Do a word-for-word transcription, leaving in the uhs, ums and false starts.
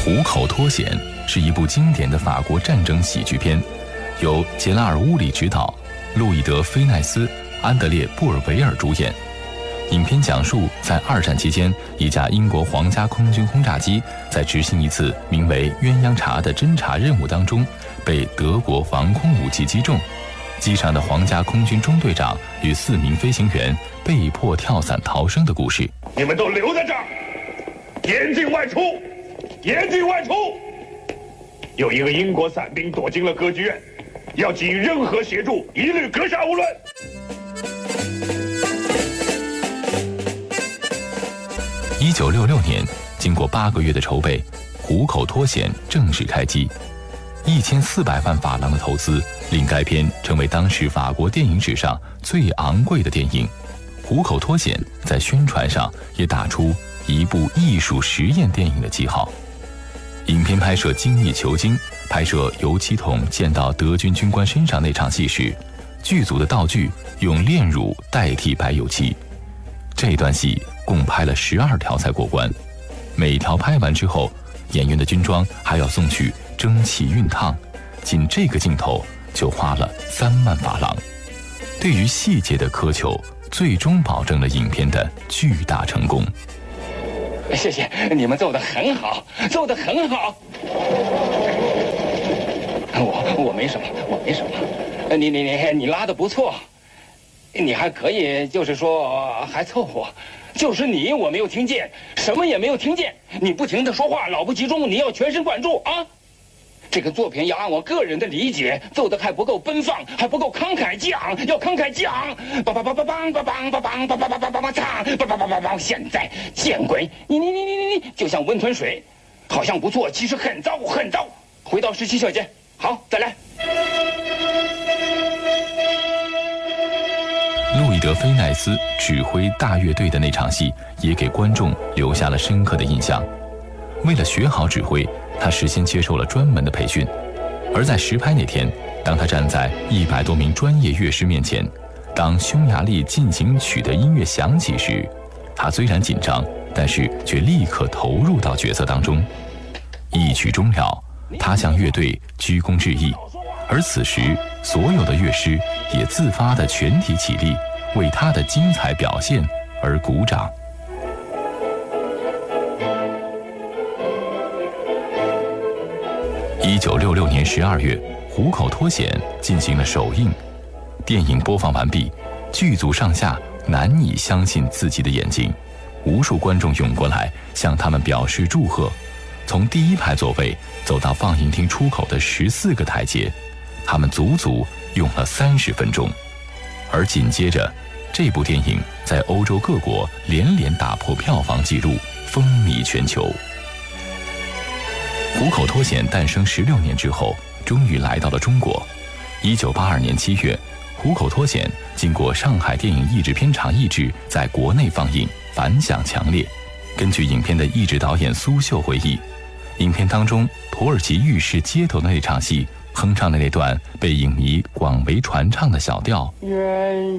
虎口脱险是一部经典的法国战争喜剧片，由杰拉尔·乌里执导，路易德·菲奈斯、安德烈·布尔维尔主演。影片讲述在二战期间，一架英国皇家空军轰炸机在执行一次名为“鸳鸯茶”的侦察任务当中，被德国防空武器击中，机上的皇家空军中队长与四名飞行员被迫跳伞逃生的故事。 你们都留在这儿，严禁外出，严禁外出。有一个英国伞兵躲进了歌剧院，要给予任何协助，一律格杀勿论。 一九六六年，经过八个月的筹备，虎口脱险正式开机。一千四百万法郎的投资，令该片成为当时法国电影史上最昂贵的电影。虎口脱险在宣传上也打出一部艺术实验电影的记号。影片拍摄精益求精，拍摄油漆桶溅到德军军官身上那场戏时，剧组的道具用炼乳代替白油漆。这段戏共拍了十二条才过关，每条拍完之后，演员的军装还要送去蒸汽熨烫，仅这个镜头就花了三万法郎。对于细节的苛求，最终保证了影片的巨大成功。 谢谢，你们做得很好，做得很好。我我没什么，我没什么。你你你你拉得不错，你还可以，就是说还凑合。就是你我没有听见，什么也没有听见。你不停地说话，脑不集中，你要全神贯注啊！这个作品要按我个人的理解做得还不够奔放，还不够慷慨激昂，要慷慨激昂！梆梆梆梆梆梆梆梆梆梆梆梆梆梆梆唱，梆梆梆梆梆！现在见鬼！你你你你你你，就像温吞水，好像不错，其实很糟很糟。回到十七小节，好，再来。 路易德·菲奈斯指挥大乐队的那场戏，也给观众留下了深刻的印象。为了学好指挥，他事先接受了专门的培训。而在实拍那天，当他站在一百多名专业乐师面前，当匈牙利进行曲的音乐响起时，他虽然紧张，但是却立刻投入到角色当中。一曲终了，他向乐队鞠躬致意，而此时所有的乐师也自发地全体起立，为他的精彩表现而鼓掌。一九六六年十二月，虎口脱险进行了首映。电影播放完毕，剧组上下难以相信自己的眼睛，无数观众涌过来向他们表示祝贺。从第一排座位走到放映厅出口的十四个台阶，他们足足用了三十分钟。而紧接着，这部电影在欧洲各国连连打破票房纪录，风靡全球。虎口脱险诞生十六年之后，终于来到了中国。一九八二年七月，虎口脱险经过上海电影译制片厂译制，在国内放映，反响强烈。根据影片的译制导演苏秀回忆，影片当中土耳其浴室街头的那场戏，哼唱的那段被影迷广为传唱的小调。